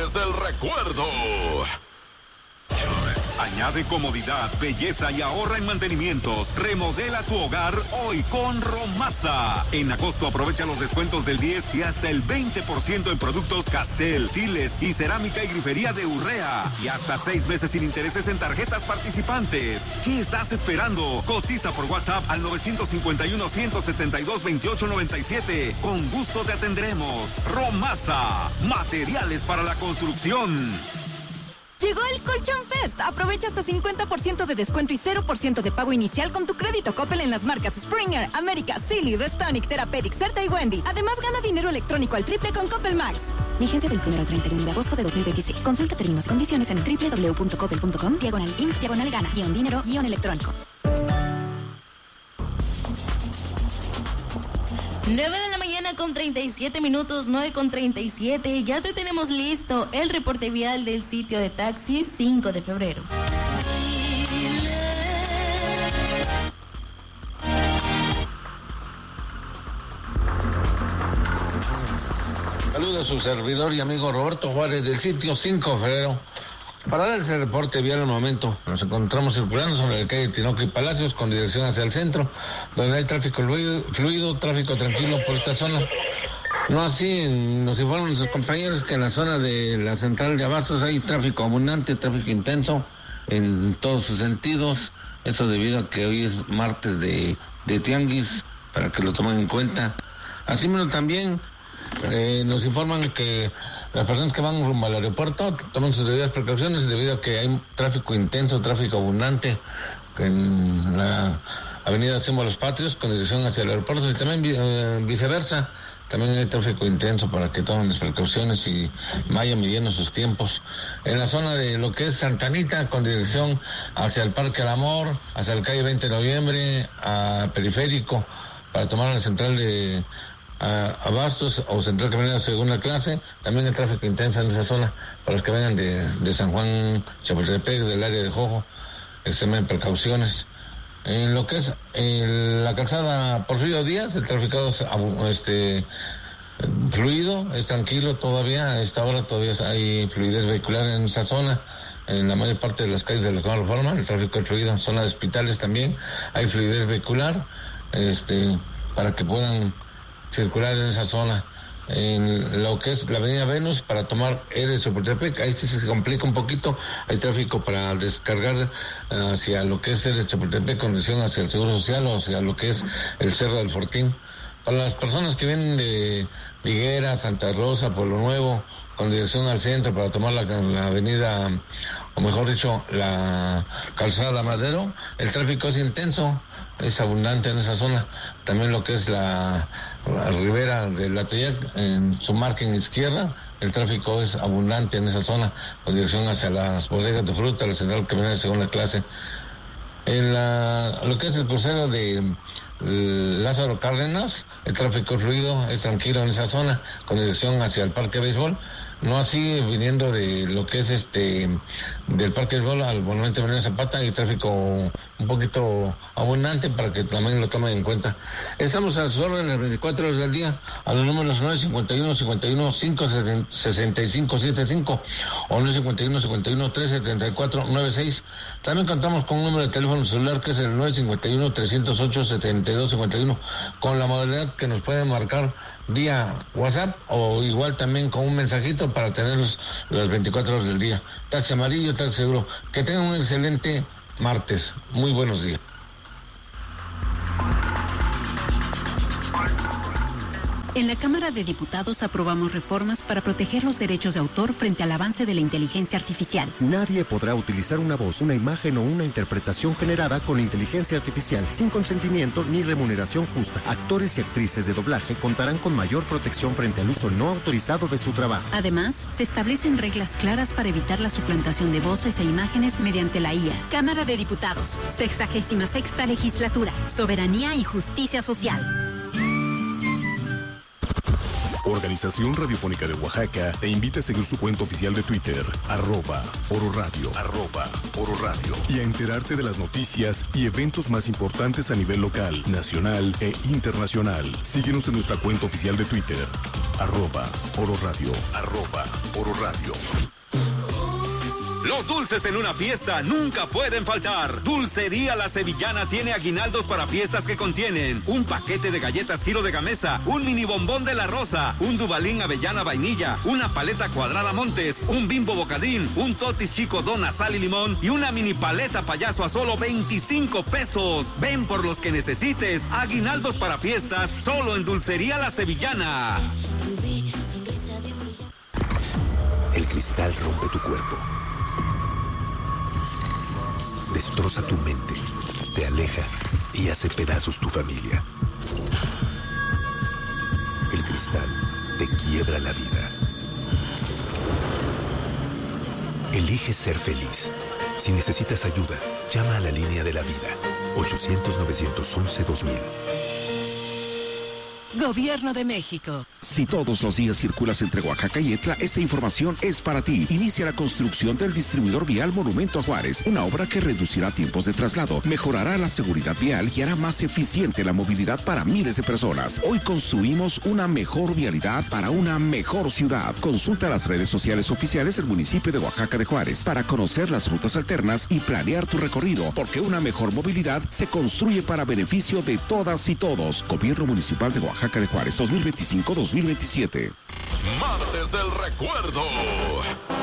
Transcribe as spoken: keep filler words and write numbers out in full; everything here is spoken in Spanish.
desde el recuerdo. Añade comodidad, belleza y ahorra en mantenimientos. Remodela tu hogar hoy con Romasa. En agosto aprovecha los descuentos del diez y hasta el veinte por ciento en productos Castel, Tiles y cerámica y grifería de Urrea. Y hasta seis veces sin intereses en tarjetas participantes. ¿Qué estás esperando? Cotiza por WhatsApp al nueve cinco uno, uno siete dos, dos ocho nueve siete. Con gusto te atenderemos. Romasa. Materiales para la construcción. Llegó el Colchón Fest. Aprovecha hasta cincuenta por ciento de descuento y cero por ciento de pago inicial con tu crédito Coppel en las marcas Springer, América, Silly, Restonic, Therapeutic, Certa y Wendy. Además, gana dinero electrónico al triple con Coppel Max. Vigencia del primero al treinta y uno de agosto de dos mil veintiséis. Consulta términos y condiciones en doble u doble u doble u punto coppel punto com, diagonal inf, diagonal gana, guión dinero, guión electrónico. nueve de la mañana con treinta y siete minutos, nueve con treinta y siete. Ya te tenemos listo el reporte vial del sitio de taxis cinco de febrero. Saludos a su servidor y amigo Roberto Juárez del sitio cinco de febrero. Para dar ese reporte vial al momento, nos encontramos circulando sobre la calle Tinoco y Palacios con dirección hacia el centro, donde hay tráfico fluido, fluido tráfico tranquilo por esta zona. No así, nos informan nuestros compañeros que en la zona de la central de Abastos hay tráfico abundante, tráfico intenso en todos sus sentidos. Eso debido a que hoy es martes de, de tianguis, para que lo tomen en cuenta. Asimismo también eh, nos informan que las personas que van rumbo al aeropuerto toman sus debidas precauciones debido a que hay tráfico intenso, tráfico abundante en la avenida Símbolos Patrios con dirección hacia el aeropuerto y también eh, viceversa. También hay tráfico intenso para que tomen las precauciones y vayan midiendo sus tiempos. En la zona de lo que es Santa Anita con dirección hacia el Parque del Amor, hacia el calle veinte de noviembre, a Periférico, para tomar la central de a Abastos o Central Caminera segunda clase. También hay tráfico intenso en esa zona para los que vengan de, de San Juan, Chapultepec, del área de Jojo, extremen precauciones. En lo que es en la calzada Porfirio Díaz, el tráfico es este, fluido, es tranquilo todavía, a esta hora todavía hay fluidez vehicular en esa zona. En la mayor parte de las calles de la Colonia Reforma, el tráfico es fluido. En zona de hospitales también hay fluidez vehicular, este, para que puedan circular en esa zona. En lo que es la avenida Venus, para tomar E de Chapultepec, ahí sí se complica un poquito, hay tráfico para descargar hacia lo que es E de Chapultepec con dirección hacia el Seguro Social o hacia lo que es el Cerro del Fortín. Para las personas que vienen de Higuera, Santa Rosa, Pueblo Nuevo, con dirección al centro para tomar la, la avenida, o mejor dicho, la calzada Madero, el tráfico es intenso, es abundante en esa zona. También lo que es la, la ribera de la Toyac, en su margen izquierda, el tráfico es abundante en esa zona, con dirección hacia las bodegas de fruta, la central que viene de segunda clase. En la, lo que es el crucero de Lázaro Cárdenas, el tráfico fluido es tranquilo en esa zona, con dirección hacia el Parque Béisbol. No así viniendo de lo que es este del Parque del Béisbol al Monumento Emiliano Zapata, hay tráfico un poquito abundante para que también lo tomen en cuenta. Estamos a sus órdenes las veinticuatro horas del día a los números nueve cincuenta y uno, cincuenta y uno, cinco sesenta y cinco setenta y cinco o nueve cincuenta y uno, cincuenta y uno, tres setenta y cuatro noventa y seis. También contamos con un número de teléfono celular que es el nueve cincuenta y uno, trescientos ocho, setenta y dos cincuenta y uno, con la modalidad que nos pueden marcar vía WhatsApp o igual también con un mensajito para tenerlos las veinticuatro horas del día. Taxi amarillo, taxi seguro. Que tengan un excelente martes. Muy buenos días. En la Cámara de Diputados aprobamos reformas para proteger los derechos de autor frente al avance de la inteligencia artificial. Nadie podrá utilizar una voz, una imagen o una interpretación generada con inteligencia artificial sin consentimiento ni remuneración justa. Actores y actrices de doblaje contarán con mayor protección frente al uso no autorizado de su trabajo. Además, se establecen reglas claras para evitar la suplantación de voces e imágenes mediante la I A. Cámara de Diputados, sexagésima sexta legislatura, soberanía y justicia social. Organización Radiofónica de Oaxaca te invita a seguir su cuenta oficial de Twitter, arroba Oro Radio, arroba Oro Radio, y a enterarte de las noticias y eventos más importantes a nivel local, nacional e internacional. Síguenos en nuestra cuenta oficial de Twitter, arroba Oro Radio, arroba Oro Radio. Los dulces en una fiesta nunca pueden faltar. Dulcería La Sevillana tiene aguinaldos para fiestas que contienen un paquete de galletas Giro de Gamesa, un mini bombón de la Rosa, un Dubalín Avellana Vainilla, una paleta cuadrada Montes, un Bimbo Bocadín, un Totis Chico Dona Sal y Limón y una mini paleta Payaso a solo veinticinco pesos. Ven por los que necesites. Aguinaldos para fiestas solo en Dulcería La Sevillana. El cristal rompe tu cuerpo. Destroza tu mente, te aleja y hace pedazos tu familia. El cristal te quiebra la vida. Elige ser feliz. Si necesitas ayuda, llama a la línea de la vida. ochocientos, novecientos once, dos mil. Gobierno de México. Si todos los días circulas entre Oaxaca y Etla, esta información es para ti. Inicia la construcción del distribuidor vial Monumento a Juárez, una obra que reducirá tiempos de traslado, mejorará la seguridad vial y hará más eficiente la movilidad para miles de personas. Hoy construimos una mejor vialidad para una mejor ciudad. Consulta las redes sociales oficiales del municipio de Oaxaca de Juárez para conocer las rutas alternas y planear tu recorrido, porque una mejor movilidad se construye para beneficio de todas y todos. Gobierno Municipal de Oaxaca de Juárez, dos mil veinticinco a dos mil veintisiete. Martes del Recuerdo.